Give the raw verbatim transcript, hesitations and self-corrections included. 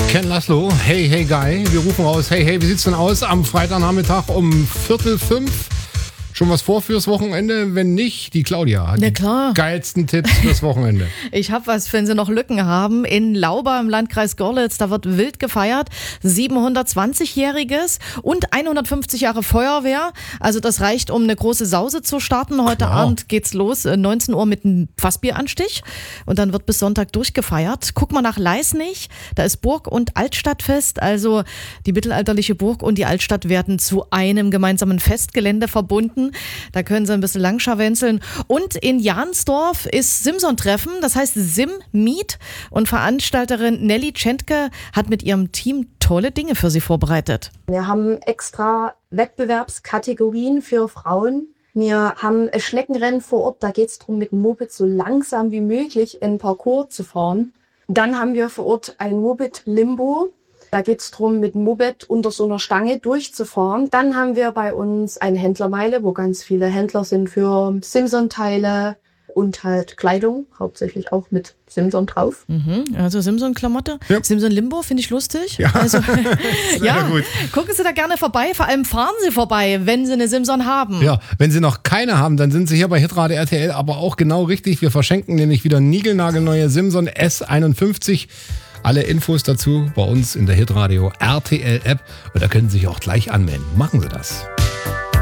Ken Laszlo, hey, hey Guy. Wir rufen raus, hey, hey, wie sieht's denn aus am Freitagnachmittag um Viertel fünf? Schon was vor fürs Wochenende? Wenn nicht, die Claudia hat Na klar. die geilsten Tipps fürs Wochenende. Ich habe was, wenn Sie noch Lücken haben. In Lauber im Landkreis Görlitz, da wird wild gefeiert. siebenhundertzwanzigjähriges und hundertfünfzig Jahre Feuerwehr. Also das reicht, um eine große Sause zu starten. Heute Klar. Abend geht's los, neunzehn Uhr mit einem Fassbieranstich. Und dann wird bis Sonntag durchgefeiert. Guck mal nach Leisnig, da ist Burg- und Altstadtfest. Also die mittelalterliche Burg und die Altstadt werden zu einem gemeinsamen Festgelände verbunden. Da können Sie ein bisschen langscharwenzeln. Und in Jahnsdorf ist Simson-Treffen, das heißt Sim-Meet. Und Veranstalterin Nelly Tschentke hat mit ihrem Team tolle Dinge für Sie vorbereitet. Wir haben extra Wettbewerbskategorien für Frauen. Wir haben ein Schneckenrennen vor Ort, da geht es darum, mit dem Moped so langsam wie möglich in Parcours zu fahren. Dann haben wir vor Ort ein Moped-Limbo. Da geht es darum, mit dem Moped unter so einer Stange durchzufahren. Dann haben wir bei uns eine Händlermeile, wo ganz viele Händler sind für Simson-Teile und halt Kleidung, hauptsächlich auch mit Simson drauf. Mhm, also Simson-Klamotte. Ja. Simson-Limbo finde ich lustig. Ja, also, sehr ja, gut. gucken Sie da gerne vorbei, vor allem fahren Sie vorbei, wenn Sie eine Simson haben. Ja, wenn Sie noch keine haben, dann sind Sie hier bei Hitradio R T L aber auch genau richtig. Wir verschenken nämlich wieder niegelnagelneue Simson S einundfünfzig. Alle Infos dazu bei uns in der Hitradio R T L App und da können Sie sich auch gleich anmelden. Machen Sie das.